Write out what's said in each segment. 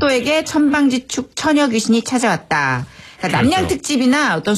사또에게 천방지축 처녀 귀신이 찾아왔다. 그러니까 남양 특집이나 어떤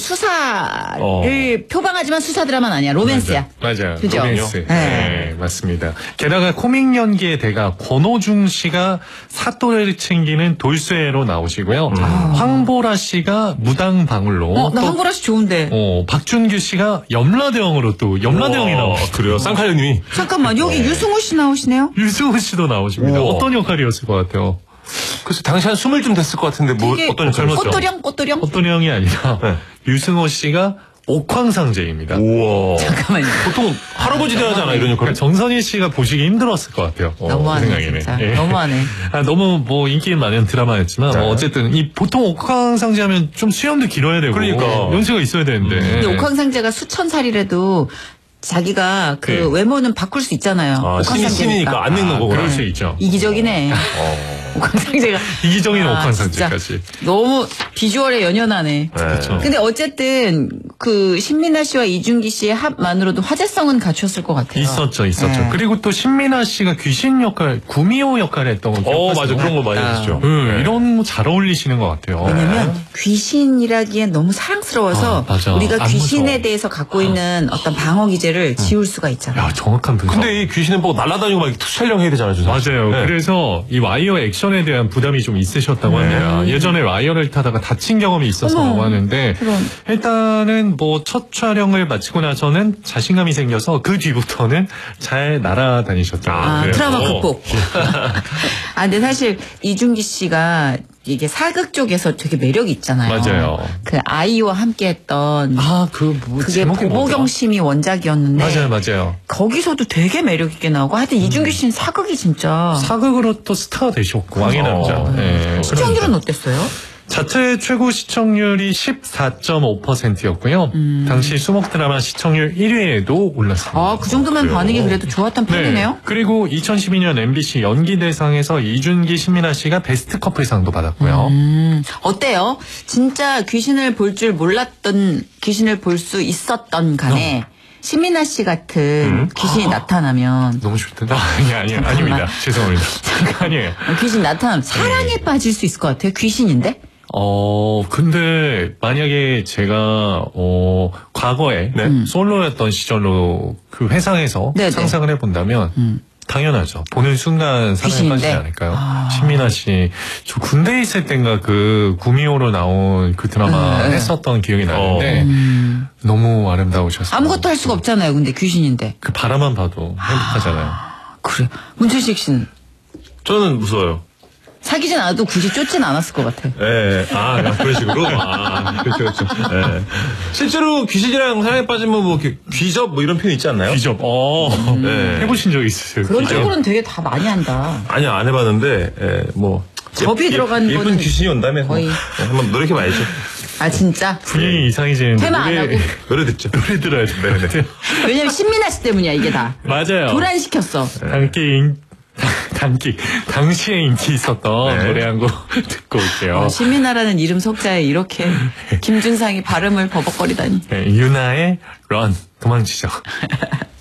수사를 표방하지만 수사 드라마는 아니야. 로맨스야. 맞아요. 그죠? 로맨스. 네, 맞습니다. 게다가 코믹 연기의 대가 권오중 씨가 사또를 챙기는 돌쇠로 나오시고요. 황보라 씨가 무당방울로. 나 황보라 씨 좋은데. 박준규 씨가 염라대왕으로 또 염라대왕이 나오시고. 그래요? 쌍칼형님이. 잠깐만 여기 유승우 씨 나오시네요. 유승우 씨도 나오십니다. 우와. 어떤 역할이었을 것 같아요? 글쎄, 당시 한 20쯤 됐을 것 같은데, 뭐, 어떤 젊었죠? 꽃도령? 꽃도령이 아니라, 네. 유승호 씨가 옥황상제입니다. 우와. 잠깐만요. 보통 할아버지 대하잖아, 이런 역할. 그러니까 정선희 씨가 보시기 힘들었을 것 같아요. 너무하네, 그 생각이네. 진짜. 예. 너무하네. 너무 뭐 인기 많은 드라마였지만, 네. 어쨌든, 이 보통 옥황상제 하면 좀 수염도 길어야 되고, 그러니까. 연세가 있어야 되는데. 근데 옥황상제가 수천 살이라도 자기가 그 네. 외모는 바꿀 수 있잖아요. 신이니까 안 늙는 거구나. 그럴 수 있죠. 이기적이네. 옥황상제가. 이기적인 진짜 옥황상제까지. 너무 비주얼에 연연하네. 그렇죠. 근데 어쨌든 그 신민아 씨와 이준기 씨의 합만으로도 화제성은 갖췄을 것 같아요. 있었죠. 네. 그리고 또 신민아 씨가 귀신 역할, 구미호 역할을 했던 거 기억하세요? 맞아. 그런 거 많이 했죠. 이런 거 잘 어울리시는 것 같아요. 왜냐면 귀신이라기엔 너무 사랑스러워서 맞아. 우리가 안 귀신에 무서워. 대해서 갖고 있는 어떤 방어 기제를 지울 수가 있잖아요. 야, 정확한 분석. 근데 이 귀신은 보고 날아다니고 막 투 촬영해야 되잖아요, 준상 씨. 맞아요. 네. 그래서 이 와이어 액션에 대한 부담이 좀 있으셨다고 합니다. 예전에 와이어를 타다가 다친 경험이 있었다고 하는데 그럼. 일단은 뭐 첫 촬영을 마치고 나서는 자신감이 생겨서 그 뒤부터는 잘 날아다니셨다고 합니다. 트라우마 극복. 근데 사실 이준기 씨가 이게 사극 쪽에서 되게 매력이 있잖아요. 맞아요. 그 아이와 함께했던 그게 제목이 뭐죠? 보보경심이 원작이었는데 맞아요. 거기서도 되게 매력 있게 나오고 하여튼 이준기 씨는 사극이 진짜 사극으로 또 스타가 되셨고 왕의 남자. 네. 시청률은 어땠어요? 자체 최고 시청률이 14.5%였고요. 당시 수목 드라마 시청률 1위에도 올랐습니다. 그 정도면 반응이 그래도 좋았던 편이네요. 그리고 2012년 MBC 연기대상에서 이준기, 신민아 씨가 베스트 커플상도 받았고요. 어때요? 진짜 귀신을 볼 줄 몰랐던 귀신을 볼 수 있었던 간에 신민아 씨 같은 귀신이 나타나면 너무 좋다. 아닙니다. 죄송합니다. 아니에요. 귀신 나타나면 사랑에 빠질 수 있을 것 같아요. 귀신인데? 근데 만약에 제가 과거에 솔로였던 시절로 그 회상에서 네네. 상상을 해본다면 당연하죠. 보는 순간 사랑에 귀신인데? 빠지지 않을까요? 신민아 씨, 저 군대에 있을 땐가 그 구미호로 나온 그 드라마 했었던 기억이 나는데 너무 아름다우셨어요. 아무것도 할 수가 없잖아요. 근데 귀신인데. 그 바라만 봐도 행복하잖아요. 그래. 문철식 씨는 저는 무서워요. 사귀진 않아도 굳이 쫓진 않았을 것 같아. 예, 그런 식으로? 그렇죠. 예. 실제로 귀신이랑 사랑에 빠지면 뭐, 이렇게 귀접 뭐 이런 표현 있지 않나요? 귀접. 네. 해보신 적 있으세요? 그런 귀접? 쪽으로는 되게 다 많이 한다. 아니요, 안 해봤는데, 뭐. 접이 들어간 예쁜 거는 귀신이 온다면 거의. 한번 노력해봐야죠. 진짜? 분위기 이상해지는데 테마 안 하고? 노래 듣죠. 노래 들어야 돼. 왜냐면 신민아 씨 때문이야 이게 다. 맞아요. 교란시켰어. 당시에 인기 있었던 노래 한 곡 듣고 올게요. 신민아라는 이름 석자에 이렇게 김준상이 발음을 버벅거리다니. 유나의 런 도망치죠.